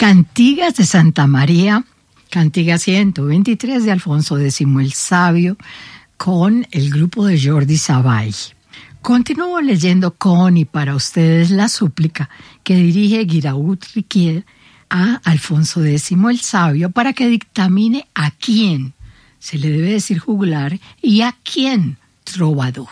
Cantigas de Santa María, Cantiga 123 de Alfonso X el Sabio, con el grupo de Jordi Savall. Continúo leyendo con y para ustedes la súplica que dirige Guiraud Riquier a Alfonso X el Sabio para que dictamine a quién se le debe decir juglar y a quién trovador.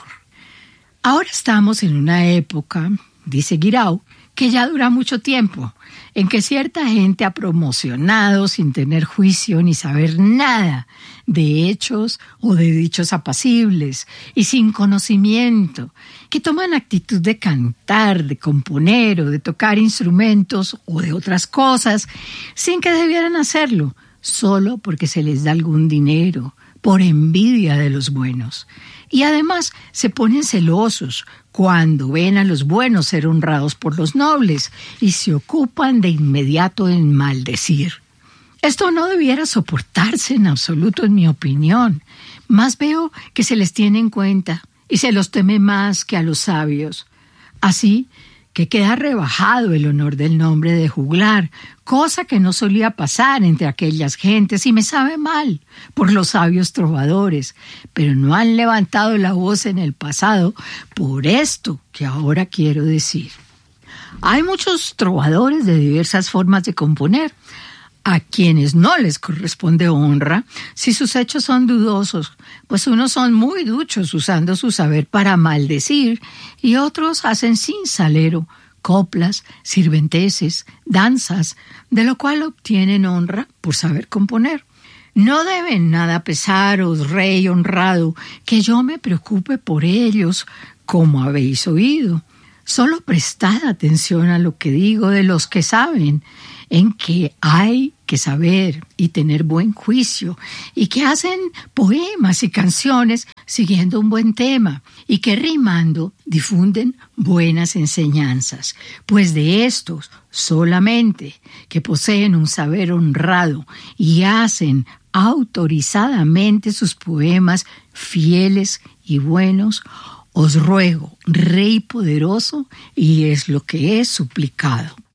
Ahora estamos en una época, dice Guiraud, que ya dura mucho tiempo, en que cierta gente ha promocionado sin tener juicio ni saber nada de hechos o de dichos apacibles y sin conocimiento, que toman actitud de cantar, de componer o de tocar instrumentos o de otras cosas sin que debieran hacerlo, solo porque se les da algún dinero, por envidia de los buenos. Y además se ponen celosos cuando ven a los buenos ser honrados por los nobles y se ocupan de inmediato en maldecir. Esto no debiera soportarse en absoluto, en mi opinión. Más veo que se les tiene en cuenta y se los teme más que a los sabios. Así que queda rebajado el honor del nombre de juglar, cosa que no solía pasar entre aquellas gentes y me sabe mal por los sabios trovadores, pero no han levantado la voz en el pasado por esto que ahora quiero decir. Hay muchos trovadores de diversas formas de componer, a quienes no les corresponde honra si sus hechos son dudosos, pues unos son muy duchos usando su saber para maldecir y otros hacen sin salero coplas, sirventeses, danzas, de lo cual obtienen honra por saber componer. No deben nada pesaros, rey honrado, que yo me preocupe por ellos, como habéis oído. Solo prestad atención a lo que digo de los que saben, en que hay que saber y tener buen juicio, y que hacen poemas y canciones siguiendo un buen tema, y que rimando difunden buenas enseñanzas, pues de estos solamente que poseen un saber honrado y hacen autorizadamente sus poemas fieles y buenos, os ruego, Rey poderoso, y es lo que he suplicado.